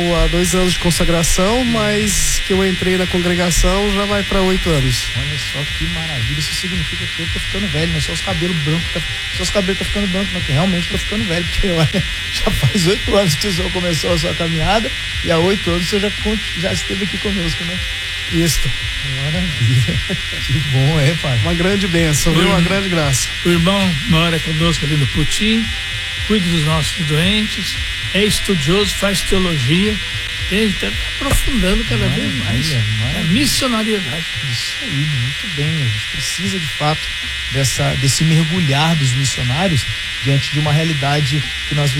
há 2 anos de consagração, mas que eu entrei na congregação já vai para 8 anos. Olha só que maravilha, isso significa que eu tô ficando velho, não é só os cabelos brancos, só os cabelos tá ficando branco, não, que realmente tô ficando velho, porque olha, já faz 8 anos que o senhor começou a sua caminhada e há 8 anos o senhor já esteve aqui conosco, né? Isso. Maravilha, que bom, pai? Uma grande bênção, viu? Uma grande graça. O irmão mora conosco ali no Putim, cuida dos nossos doentes, é estudioso, faz teologia, está aprofundando cada vez mais a missionariedade. Isso aí, muito bem. A gente precisa de fato desse mergulhar dos missionários diante de uma realidade que nós